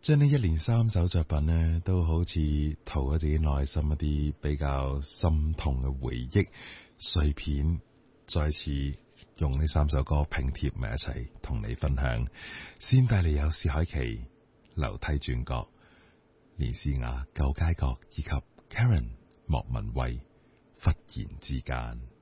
將呢一連三首作品呢，都好似陶咗自己內心一啲比較心痛嘅回憶碎片，再次用呢三首歌拼貼埋一齊，同你分享。先帶嚟有薛凱琪樓梯轉角、連詩雅舊街角以及 Karen 莫文蔚忽然之間。